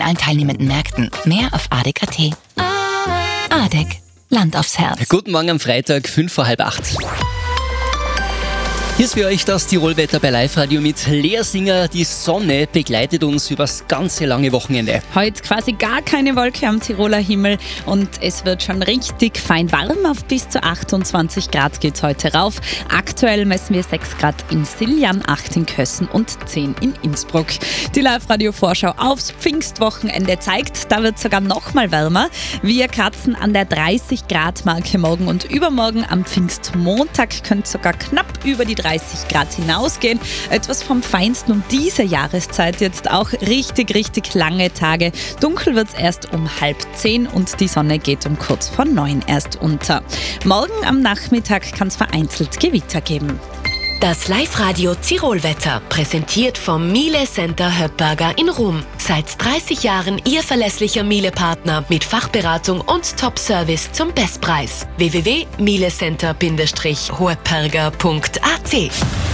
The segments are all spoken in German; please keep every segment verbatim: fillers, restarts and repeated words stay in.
allen teilnehmenden Märkten. Mehr auf A D E C punkt A T. A D E C, Land aufs Herz. Guten Morgen am Freitag, fünf vor halb acht. Hier ist für euch das Tirolwetter bei Live-Radio mit Lea Singer. Die Sonne begleitet uns übers ganze lange Wochenende. Heute quasi gar keine Wolke am Tiroler Himmel und es wird schon richtig fein warm. Auf bis zu achtundzwanzig Grad geht es heute rauf. Aktuell messen wir sechs Grad in Siljan, acht in Kössen und zehn in Innsbruck. Die Live-Radio-Vorschau aufs Pfingstwochenende zeigt, da wird es sogar noch mal wärmer. Wir kratzen an der dreißig Grad Marke morgen und übermorgen am Pfingstmontag könnte sogar knapp über die dreißig Grad hinausgehen. Etwas vom Feinsten um diese Jahreszeit. Jetzt auch richtig, richtig lange Tage. Dunkel wird es erst um halb zehn und die Sonne geht um kurz vor neun erst unter. Morgen am Nachmittag kann es vereinzelt Gewitter geben. Das Live-Radio Tirolwetter, präsentiert vom Miele Center Höppberger in Rom. Seit dreißig Jahren Ihr verlässlicher Miele-Partner mit Fachberatung und Top-Service zum Bestpreis. w w w punkt mielecenter höppberger punkt a t.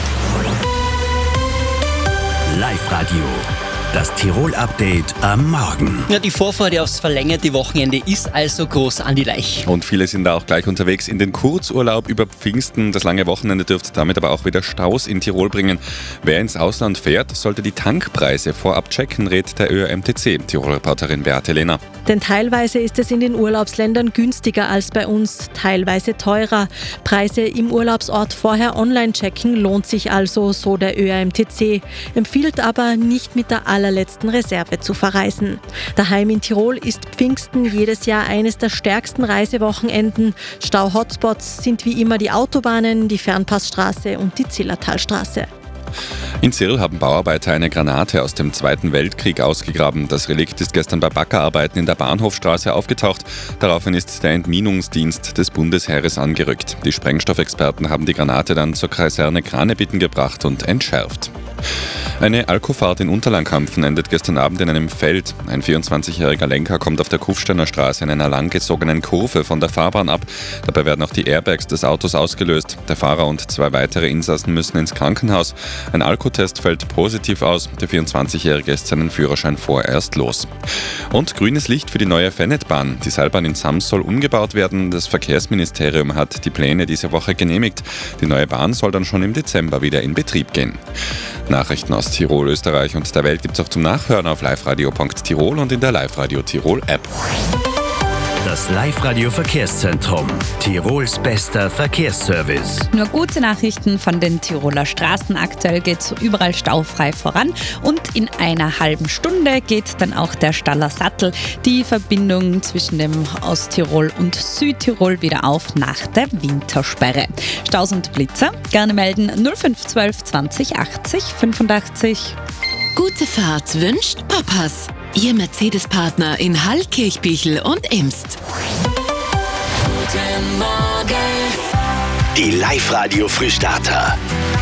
Live-Radio, das Tirol-Update am Morgen. Ja, die Vorfreude aufs verlängerte Wochenende ist also groß an die Leich. Und viele sind da auch gleich unterwegs in den Kurzurlaub über Pfingsten. Das lange Wochenende dürfte damit aber auch wieder Staus in Tirol bringen. Wer ins Ausland fährt, sollte die Tankpreise vorab checken, rät der Ö R M T C. Tirol-Reporterin Beate Lehner. Denn teilweise ist es in den Urlaubsländern günstiger als bei uns, teilweise teurer. Preise im Urlaubsort vorher online checken lohnt sich also, so der Ö R M T C. Empfiehlt aber nicht mit der allerletzten Reserve zu verreisen. Daheim in Tirol ist Pfingsten jedes Jahr eines der stärksten Reisewochenenden. Stau-Hotspots sind wie immer die Autobahnen, die Fernpassstraße und die Zillertalstraße. In Zirl haben Bauarbeiter eine Granate aus dem Zweiten Weltkrieg ausgegraben. Das Relikt ist gestern bei Baggerarbeiten in der Bahnhofstraße aufgetaucht. Daraufhin ist der Entminungsdienst des Bundesheeres angerückt. Die Sprengstoffexperten haben die Granate dann zur Kaserne Kranebitten gebracht und entschärft. Eine Alkofahrt in Unterlandkampfen endet gestern Abend in einem Feld. Ein vierundzwanzigjähriger Lenker kommt auf der Kufsteiner Straße in einer langgezogenen Kurve von der Fahrbahn ab. Dabei werden auch die Airbags des Autos ausgelöst. Der Fahrer und zwei weitere Insassen müssen ins Krankenhaus. Ein Alkotest fällt positiv aus. Der vierundzwanzigjährige ist seinen Führerschein vorerst los. Und grünes Licht für die neue Fennetbahn. Die Seilbahn in Sams soll umgebaut werden. Das Verkehrsministerium hat die Pläne diese Woche genehmigt. Die neue Bahn soll dann schon im Dezember wieder in Betrieb gehen. Nachrichten aus Tirol, Österreich und der Welt gibt es auch zum Nachhören auf liveradio punkt tirol und in der Live-Radio Tirol App. Das Live-Radio Verkehrszentrum, Tirols bester Verkehrsservice. Nur gute Nachrichten von den Tiroler Straßen. Aktuell geht es überall staufrei voran und in einer halben Stunde geht dann auch der Staller Sattel, die Verbindung zwischen dem Osttirol und Südtirol, wieder auf nach der Wintersperre. Staus und Blitzer gerne melden null fünf zwölf zwanzig achtzig fünfundachtzig. Gute Fahrt wünscht Papas. Ihr Mercedes-Partner in Hall, Kirchbichel und Imst. Guten Morgen. Die Live-Radio Frühstarter.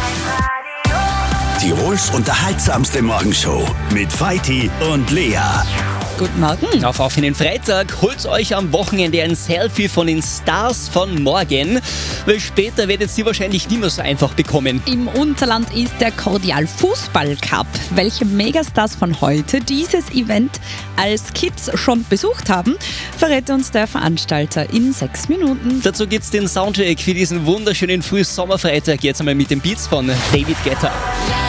Tirols unterhaltsamste Morgenshow mit Feiti und Lea. Guten Morgen. Auf auf in den Freitag, holt euch am Wochenende ein Selfie von den Stars von morgen, weil später werdet ihr wahrscheinlich nicht mehr so einfach bekommen. Im Unterland ist der Cordial Fußball Cup. Welche Megastars von heute dieses Event als Kids schon besucht haben, verrät uns der Veranstalter in sechs Minuten. Dazu gibt's den Soundtrack für diesen wunderschönen Frühsommerfreitag. Jetzt einmal mit den Beats von David Guetta.